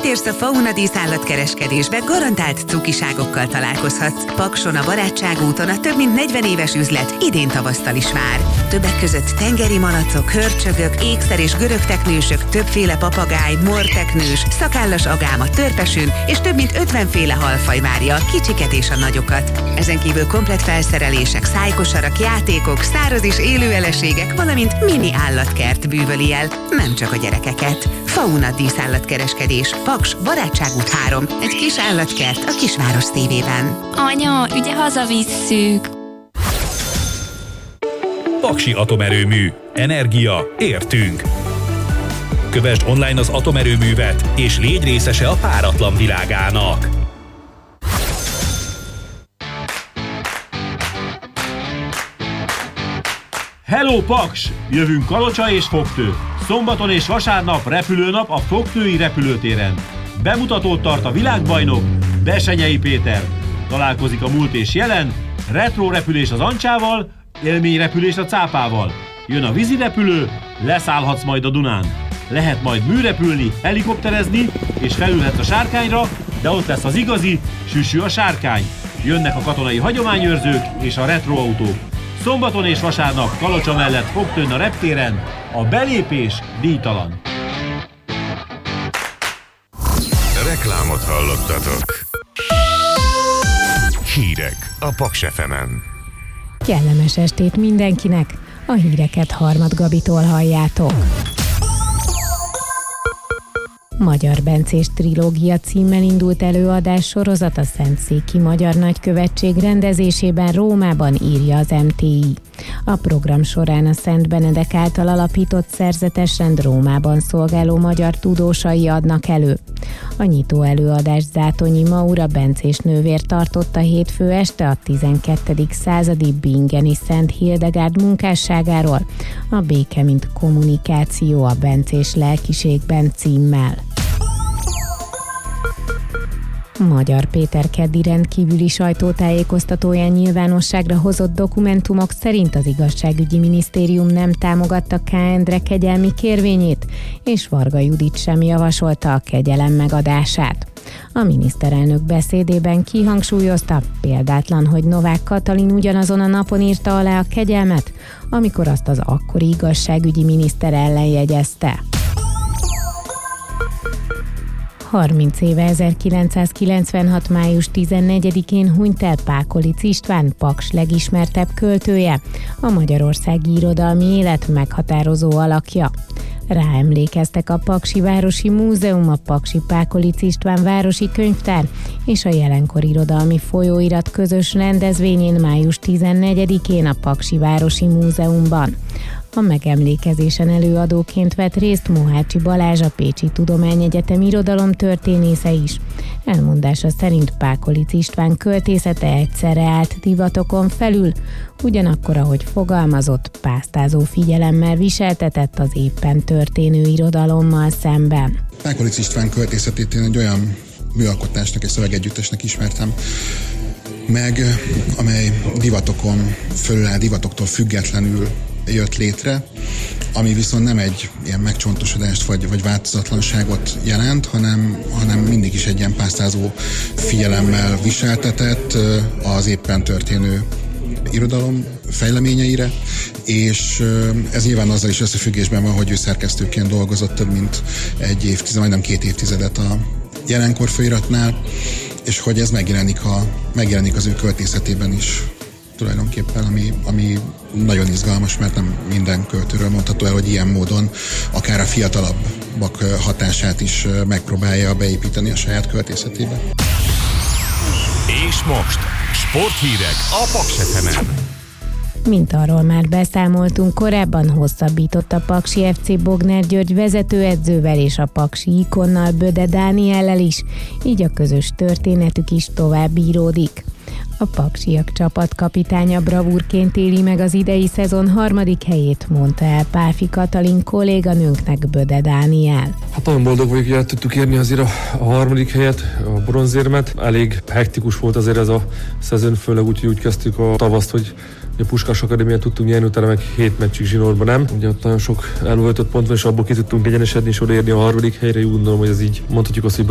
Betérsz a Fauna Dísz állatkereskedésbe, garantált cukiságokkal találkozhatsz. Pakson a Barátságúton a több mint 40 éves üzlet idén tavasztal is vár. Többek között tengeri malacok, hörcsögök, ékszer és görögteknősök, többféle papagáj, morteknős, szakállas agáma, törpesün és több mint 50 féle halfaj várja a kicsiket és a nagyokat. Ezen kívül komplett felszerelések, szájkosarak, játékok, száraz és élő eleségek, valamint mini állatkert bűvöli el, nem csak a gyerekeket. Fauna Dísz állatkereskedés, Paks, Barátságút 3, egy kis állatkert a Kisváros tévében. Anya, ugye hazavisszük? Paksi Atomerőmű. Energia. Értünk. Kövesd online az atomerőművet, és légy részese a páratlan világának. Hello Paks! Jövünk Kalocsa és Fogtő. Szombaton és vasárnap repülőnap a Fogtői repülőtéren. Bemutatót tart a világbajnok, Bessenyei Péter. Találkozik a múlt és jelen, retro repülés az Ancsával, élményrepülés a Cápával. Jön a vízirepülő, leszállhatsz majd a Dunán. Lehet majd műrepülni, helikopterezni, és felülhetsz a Sárkányra, de ott lesz az igazi, süsű a Sárkány. Jönnek a katonai hagyományőrzők és a retroautók. Szombaton és vasárnap Kalocsa mellett Fogtőn a reptéren, a belépés díjtalan. Reklámot hallottatok. Hírek a Paks FM-en. Kellemes estét mindenkinek! A híreket Harmad Gabitól halljátok. Magyar Bencés trilógia címmel indult előadás sorozat a Szentszéki Magyar Nagykövetség rendezésében Rómában, írja az MTI. A program során a Szent Benedek által alapított szerzetes rend Rómában szolgáló magyar tudósai adnak elő. A nyitó előadást Zátonyi Maura bencés nővér tartotta hétfő este a 12. századi bingeni Szent Hildegárd munkásságáról, a Béke mint kommunikáció a bencés lelkiségben címmel. Magyar Péter keddi rendkívüli sajtótájékoztatóján nyilvánosságra hozott dokumentumok szerint az Igazságügyi Minisztérium nem támogatta K. Endre kegyelmi kérvényét, és Varga Judit sem javasolta a kegyelem megadását. A miniszterelnök beszédében kihangsúlyozta, példátlan, hogy Novák Katalin ugyanazon a napon írta alá a kegyelmet, amikor azt az akkori igazságügyi miniszter ellen jegyezte. 30 éve 1996. május 14-én hunyt el Pákolic István, Paks legismertebb költője, a magyarországi irodalmi élet meghatározó alakja. Ráemlékeztek a Paksi Városi Múzeum, a Paksi Pákolic István Városi Könyvtár és a Jelenkor Irodalmi Folyóirat közös rendezvényén május 14-én a Paksi Városi Múzeumban. A megemlékezésen előadóként vett részt Mohácsi Balázs, a Pécsi Tudományegyetem irodalomtörténésze is. Elmondása szerint Pákolic István költészete egyszerre állt divatokon felül, ugyanakkor, ahogy fogalmazott, pásztázó figyelemmel viseltetett az éppen történő irodalommal szemben. Pákolic István költészetét én egy olyan műalkotásnak és szövegegyüttesnek ismertem meg, amely divatokon fölül, divatoktól függetlenül jött létre, ami viszont nem egy ilyen megcsontosodást vagy változatlanságot jelent, hanem mindig is egy ilyen pásztázó figyelemmel viseltetett az éppen történő irodalom fejleményeire, és ez nyilván azzal is összefüggésben van, hogy ő szerkesztőként dolgozott több mint egy évtized, majdnem 2 évtizedet a Jelenkor folyóiratnál, és hogy ez megjelenik az ő költészetében is tulajdonképpen, ami nagyon izgalmas, mert nem minden költőről mondható el, hogy ilyen módon akár a fiatalabbak hatását is megpróbálja beépíteni a saját költészetébe. És most sporthírek a Paks FM-en. Mint arról már beszámoltunk korábban, hosszabbított a Paksi FC Bogner György vezetőedzővel és a paksi ikonnal, Böde Dániellel is, így a közös történetük is tovább íródik. A paksiak csapatkapitánya bravúrként éli meg az idei szezon 3. helyét, mondta el Pálfi Katalin kolléganőnknek Böde Dániel. Hát nagyon boldog vagyok, hogy el tudtuk érni azért a 3. helyet, a bronzérmet. Elég hektikus volt azért ez a szezon, főleg úgy kezdtük a tavaszt, hogy a Puskás Akadémiát tudtunk nyerni, utána meg 7 meccsig zsinórban nem. Ugye ott nagyon sok elvöltött pont van, és abból ki tudtunk egyenesedni és odaérni a 3. helyre. Úgy gondolom, hogy ez így mondhatjuk azt, hogy